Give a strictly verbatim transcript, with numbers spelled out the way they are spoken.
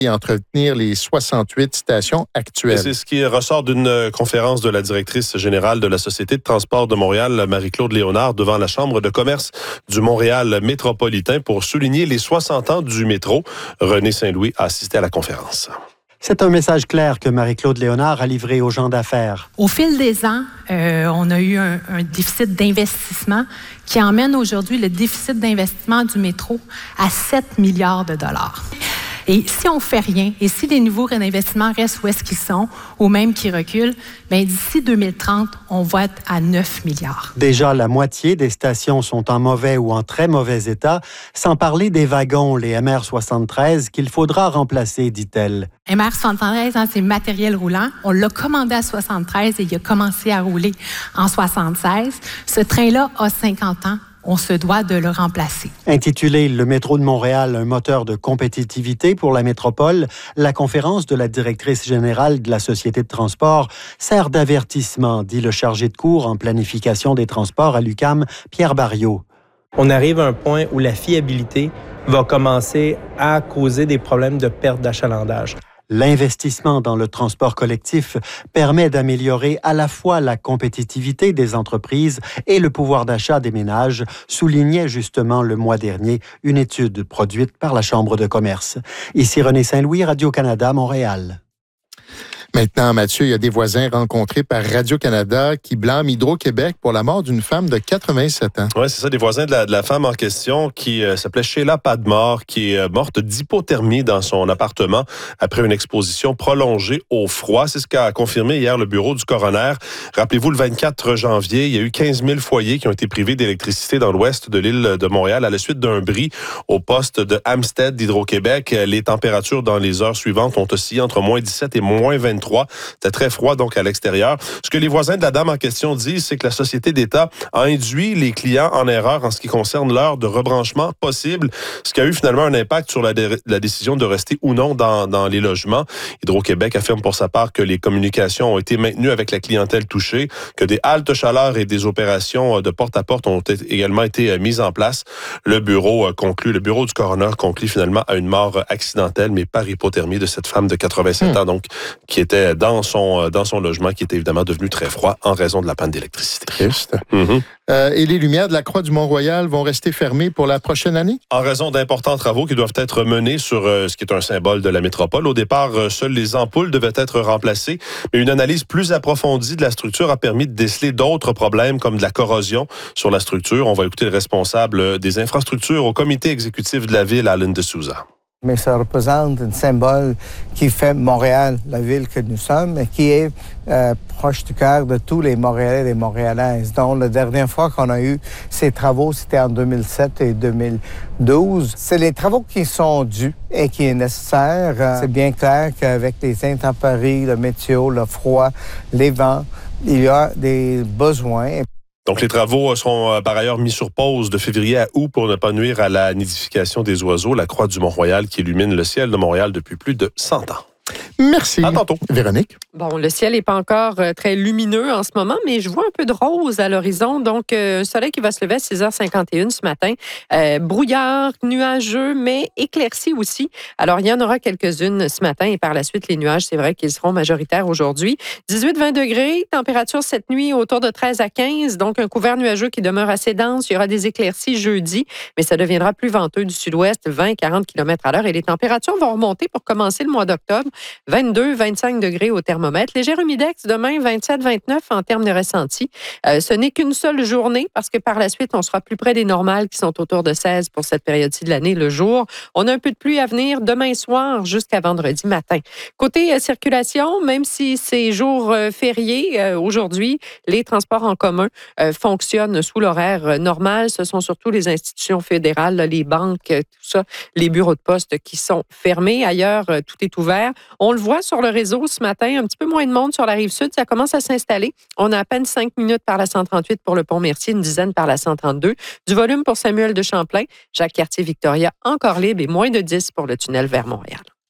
et entretenir les soixante-huit stations actuelles. Et c'est ce qui ressort d'une conférence de la directrice générale de la Société de transport de Montréal, Marie-Claude Léonard, devant la Chambre de commerce du Montréal métropolitain pour souligner les soixante ans du métro. René Saint-Louis a assisté à la conférence. C'est un message clair que Marie-Claude Léonard a livré aux gens d'affaires. Au fil des ans, euh, on a eu un, un déficit d'investissement qui emmène aujourd'hui le déficit d'investissement du métro à sept milliards de dollars. Et si on ne fait rien, et si les nouveaux réinvestissements restent où est-ce qu'ils sont, ou même qu'ils reculent, bien, d'ici deux mille trente, on va être à neuf milliards. Déjà, la moitié des stations sont en mauvais ou en très mauvais état, sans parler des wagons, les M R soixante-treize, qu'il faudra remplacer, dit-elle. M R soixante-treize, hein, c'est matériel roulant. On l'a commandé à soixante-treize et il a commencé à rouler en soixante-seize. Ce train-là a cinquante ans. On se doit de le remplacer. Intitulé « Le métro de Montréal, un moteur de compétitivité pour la métropole », la conférence de la directrice générale de la Société de transport sert d'avertissement, dit le chargé de cours en planification des transports à l'U Q A M, Pierre Barriot. On arrive à un point où la fiabilité va commencer à causer des problèmes de perte d'achalandage. L'investissement dans le transport collectif permet d'améliorer à la fois la compétitivité des entreprises et le pouvoir d'achat des ménages, soulignait justement le mois dernier une étude produite par la Chambre de commerce. Ici René Saint-Louis, Radio-Canada, Montréal. Maintenant, Mathieu, il y a des voisins rencontrés par Radio-Canada qui blâment Hydro-Québec pour la mort d'une femme de quatre-vingt-sept ans. Oui, c'est ça, des voisins de la, de la femme en question qui euh, s'appelait Sheila Padmore, qui est euh, morte d'hypothermie dans son appartement après une exposition prolongée au froid. C'est ce qu'a confirmé hier le bureau du coroner. Rappelez-vous, le vingt-quatre janvier, il y a eu quinze mille foyers qui ont été privés d'électricité dans l'ouest de l'île de Montréal à la suite d'un bris au poste de Hampstead d'Hydro-Québec. Les températures dans les heures suivantes ont oscillé entre moins dix-sept et moins vingt-trois. C'était très froid donc à l'extérieur. Ce que les voisins de la dame en question disent, c'est que la Société d'État a induit les clients en erreur en ce qui concerne l'heure de rebranchement possible, ce qui a eu finalement un impact sur la, dé- la décision de rester ou non dans, dans les logements. Hydro-Québec affirme pour sa part que les communications ont été maintenues avec la clientèle touchée, que des haltes chaleur et des opérations de porte-à-porte ont été, également été mises en place. Le bureau conclut, le bureau du coroner conclut finalement à une mort accidentelle, mais par hypothermie de cette femme de quatre-vingt-sept mmh. ans, donc qui était dans son, dans son logement, qui était évidemment devenu très froid en raison de la panne d'électricité. Triste. Mm-hmm. Euh, et les lumières de la Croix du Mont-Royal vont rester fermées pour la prochaine année? En raison d'importants travaux qui doivent être menés sur euh, ce qui est un symbole de la métropole. Au départ, euh, seules les ampoules devaient être remplacées, mais une analyse plus approfondie de la structure a permis de déceler d'autres problèmes comme de la corrosion sur la structure. On va écouter le responsable des infrastructures au comité exécutif de la ville, Alan de Souza. Mais ça représente un symbole qui fait Montréal, la ville que nous sommes, et qui est euh, proche du cœur de tous les Montréalais et les Montréalaises. Donc, la dernière fois qu'on a eu ces travaux, c'était en deux mille sept et deux mille douze. C'est les travaux qui sont dus et qui est nécessaire. C'est bien clair qu'avec les intempéries, le météo, le froid, les vents, il y a des besoins. Donc, les travaux seront euh, par ailleurs mis sur pause de février à août pour ne pas nuire à la nidification des oiseaux, la Croix du Mont-Royal qui illumine le ciel de Montréal depuis plus de cent ans. Merci. À tantôt. Véronique. Bon, le ciel n'est pas encore euh, très lumineux en ce moment, mais je vois un peu de rose à l'horizon. Donc, euh, un soleil qui va se lever à six heures cinquante et une ce matin. Euh, brouillard, nuageux, mais éclairci aussi. Alors, il y en aura quelques-unes ce matin et par la suite, les nuages, c'est vrai qu'ils seront majoritaires aujourd'hui. dix-huit à vingt degrés, température cette nuit autour de treize à quinze. Donc, un couvert nuageux qui demeure assez dense. Il y aura des éclaircies jeudi, mais ça deviendra plus venteux du sud-ouest, vingt à quarante kilomètres à l'heure. Et les températures vont remonter pour commencer le mois d'octobre. vingt-deux à vingt-cinq degrés au thermomètre. Léger humidex demain, vingt-sept à vingt-neuf en termes de ressenti. Euh, ce n'est qu'une seule journée parce que par la suite, on sera plus près des normales qui sont autour de seize pour cette période-ci de l'année, le jour. On a un peu de pluie à venir demain soir jusqu'à vendredi matin. Côté euh, circulation, même si c'est jour euh, férié, euh, aujourd'hui, les transports en commun euh, fonctionnent sous l'horaire euh, normal. Ce sont surtout les institutions fédérales, là, les banques, euh, tout ça, les bureaux de poste qui sont fermés. Ailleurs, euh, tout est ouvert. On le voit sur le réseau ce matin, un petit peu moins de monde sur la Rive-Sud. Ça commence à s'installer. On a à peine cinq minutes par la cent trente-huit pour le Pont-Mercier, une dizaine par la cent trente-deux. Du volume pour Samuel de Champlain, Jacques-Cartier-Victoria, encore libre et moins de dix pour le tunnel vers Montréal.